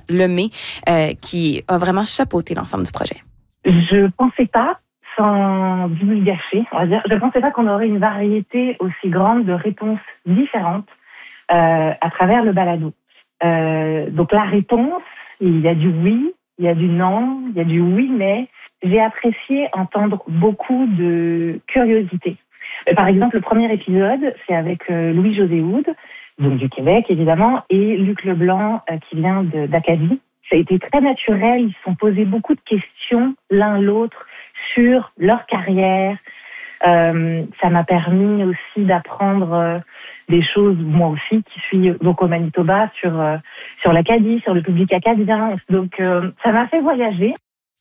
Lemay, qui a vraiment chapeauté l'ensemble du projet. Je pensais pas, sans divulgacher, on va dire, je pensais pas qu'on aurait une variété aussi grande de réponses différentes à travers le balado. Donc la réponse, il y a du oui, il y a du non, il y a du oui, mais j'ai apprécié entendre beaucoup de curiosité. Par exemple, le premier épisode, c'est avec Louis-José Houd, donc du Québec évidemment, et Luc Leblanc qui vient d'Acadie. Ça a été très naturel, ils se sont posés beaucoup de questions l'un l'autre sur leur carrière. Ça m'a permis aussi d'apprendre des choses, moi aussi, qui suis donc au Manitoba, sur l'Acadie, sur le public acadien. Donc, ça m'a fait voyager.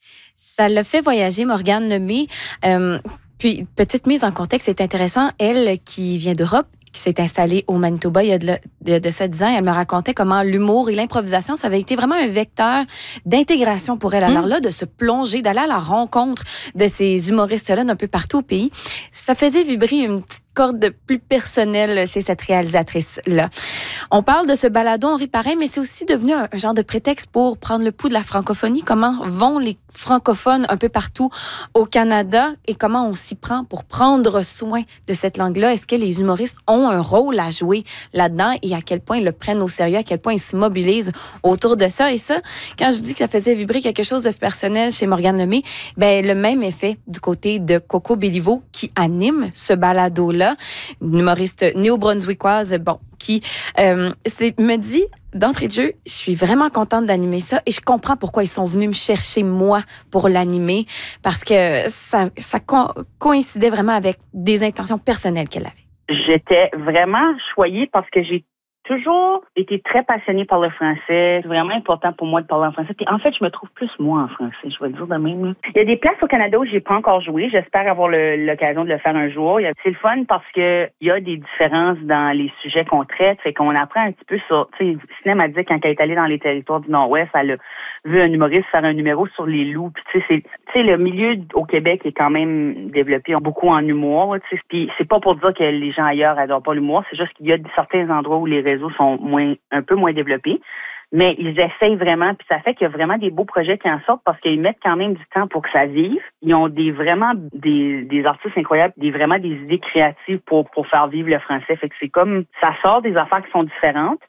Ça l'a fait voyager, Morgane Lemay. Puis, petite mise en contexte, c'est intéressant. Elle, qui vient d'Europe, qui s'est installée au Manitoba il y a de ça 10 ans, elle me racontait comment l'humour et l'improvisation, ça avait été vraiment un vecteur d'intégration pour elle. Alors là, de se plonger, d'aller à la rencontre de ces humoristes-là d'un peu partout au pays, ça faisait vibrer une petite corde plus personnelle chez cette réalisatrice-là. On parle de ce balado, on rit pareil, mais c'est aussi devenu un genre de prétexte pour prendre le pouls de la francophonie. Comment vont les francophones un peu partout au Canada et comment on s'y prend pour prendre soin de cette langue-là? Est-ce que les humoristes ont un rôle à jouer là-dedans et à quel point ils le prennent au sérieux, à quel point ils se mobilisent autour de ça? Et ça, quand je dis que ça faisait vibrer quelque chose de personnel chez Morgane Lemay, ben le même effet du côté de Coco Béliveau qui anime ce balado-là, une humoriste néo-brunswickoise, qui me dit d'entrée de jeu, je suis vraiment contente d'animer ça et je comprends pourquoi ils sont venus me chercher, moi, pour l'animer, parce que ça coïncidait vraiment avec des intentions personnelles qu'elle avait. J'étais vraiment choyée parce que j'ai toujours été très passionnée par le français. C'est vraiment important pour moi de parler en français. Puis en fait, je me trouve plus moi en français, je vais le dire de même. Il y a des places au Canada où j'ai pas encore joué. J'espère avoir l'occasion de le faire un jour. C'est le fun parce que il y a des différences dans les sujets qu'on traite. Fait qu'on apprend un petit peu sur, tu sais, Sinem a dit quand elle est allée dans les territoires du Nord-Ouest, elle a vu un humoriste faire un numéro sur les loups. Puis tu sais, le milieu au Québec est quand même développé beaucoup en humour. Tu sais, puis c'est pas pour dire que les gens ailleurs adorent pas l'humour. C'est juste qu'il y a certains endroits où les réseaux sont un peu moins développés, mais ils essayent vraiment, puis ça fait qu'il y a vraiment des beaux projets qui en sortent parce qu'ils mettent quand même du temps pour que ça vive. Ils ont vraiment des artistes incroyables, vraiment des idées créatives pour faire vivre le français. Fait que c'est comme, ça sort des affaires qui sont différentes.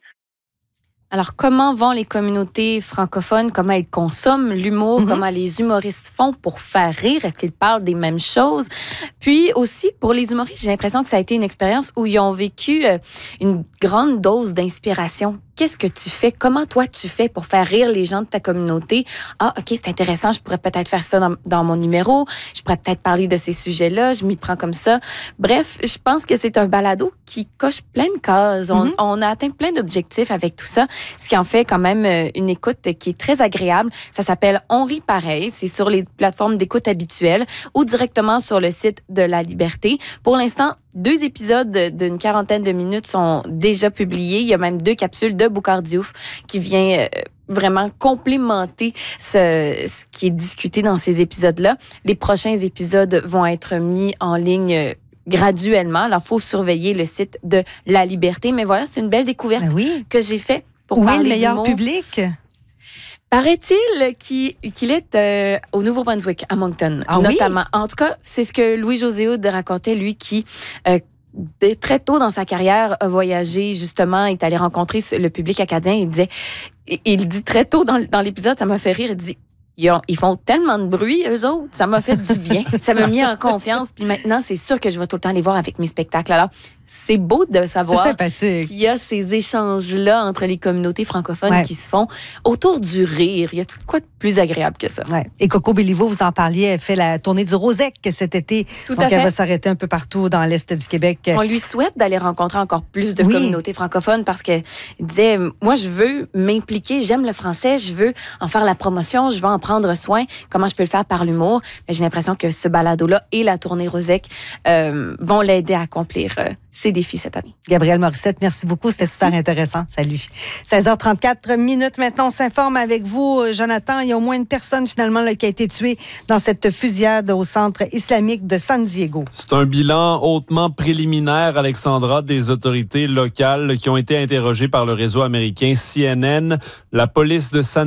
Alors, comment vont les communautés francophones? Comment elles consomment l'humour? Comment les humoristes font pour faire rire? Est-ce qu'ils parlent des mêmes choses? Puis aussi, pour les humoristes, j'ai l'impression que ça a été une expérience où ils ont vécu une grande dose d'inspiration. Qu'est-ce que tu fais? Comment toi, tu fais pour faire rire les gens de ta communauté? Ah, OK, c'est intéressant, je pourrais peut-être faire ça dans mon numéro. Je pourrais peut-être parler de ces sujets-là. Je m'y prends comme ça. Bref, je pense que c'est un balado qui coche plein de cases. On a atteint plein d'objectifs avec tout ça, ce qui en fait quand même une écoute qui est très agréable. Ça s'appelle On rit pareil. C'est sur les plateformes d'écoute habituelles ou directement sur le site de La Liberté. Pour l'instant, 2 épisodes d'une 40aine de minutes sont déjà publiés. Il y a même 2 capsules de Boucard Diouf qui vient vraiment complémenter ce qui est discuté dans ces épisodes-là. Les prochains épisodes vont être mis en ligne graduellement. Alors, il faut surveiller le site de La Liberté. Mais voilà, c'est une belle découverte que j'ai faite pour parler le meilleur d'humour. Public? Paraît-il qu'il est au Nouveau-Brunswick, à Moncton, notamment. En tout cas, c'est ce que Louis-José Houd racontait, lui qui, très tôt dans sa carrière, a voyagé, justement, est allé rencontrer le public acadien. Il dit très tôt dans l'épisode, ça m'a fait rire, il dit, ils font tellement de bruit, eux autres, ça m'a fait du bien. Ça m'a mis en confiance. Puis maintenant, c'est sûr que je vais tout le temps les voir avec mes spectacles. Alors, c'est beau de savoir qu'il y a ces échanges-là entre les communautés francophones qui se font autour du rire. Y a-t-il quoi de plus agréable que ça? Ouais. Et Coco Béliveau, vous en parliez, elle fait la tournée du Rosec cet été. Donc, elle va s'arrêter un peu partout dans l'Est du Québec. On lui souhaite d'aller rencontrer encore plus de communautés francophones parce qu'elle disait, moi, je veux m'impliquer, j'aime le français, je veux en faire la promotion, je veux en prendre soin. Comment je peux le faire par l'humour? Mais j'ai l'impression que ce balado-là et la tournée Rosec vont l'aider à accomplir ses défis cette année. Gabrielle Morissette, merci beaucoup. C'était super intéressant. Salut. 16h34 minutes. Maintenant, on s'informe avec vous, Jonathan. Il y a au moins une personne, finalement, là, qui a été tuée dans cette fusillade au centre islamique de San Diego. C'est un bilan hautement préliminaire, Alexandra, des autorités locales qui ont été interrogées par le réseau américain CNN. La police de San